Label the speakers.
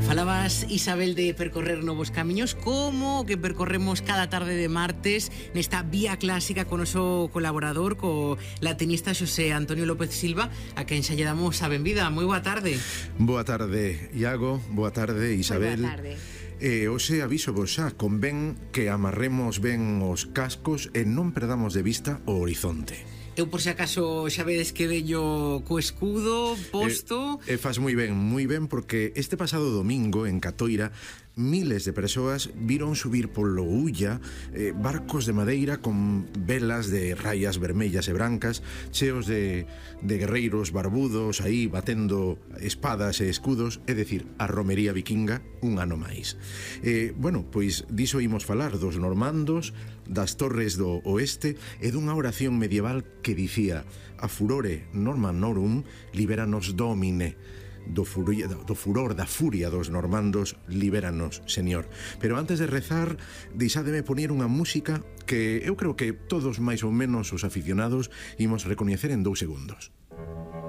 Speaker 1: Falabas, Isabel, de percorrer novos camiños, como que percorremos cada tarde de martes nesta vía clásica con noso colaborador, co latinista Xosé Antonio López Silva, a quen xa lle damos a benvida. Moi boa tarde.
Speaker 2: Boa tarde, Iago. Boa tarde, Isabel.
Speaker 3: Boa tarde.
Speaker 2: Hoxe aviso vos xa, convén que amarremos ben os cascos e non perdamos de vista o horizonte.
Speaker 1: Eu, por si acaso, xa vedes que veño co escudo posto.
Speaker 2: Faz moi ben, porque este pasado domingo en Catoira miles de persoas viron subir polo Ulla barcos de madeira con velas de rayas vermellas e brancas, cheos de guerreiros barbudos aí batendo espadas e escudos, é dicir, a romería vikinga un ano máis. Bueno, pois diso imos falar dos normandos, das torres do oeste e dunha oración medieval que dicía: a furore Normanorum liberanos domine. Do furor, da furia dos normandos, libéranos, señor. Pero antes de rezar, deixádeme poñer unha música que eu creo que todos máis ou menos os aficionados imos recoñecer en 2 segundos.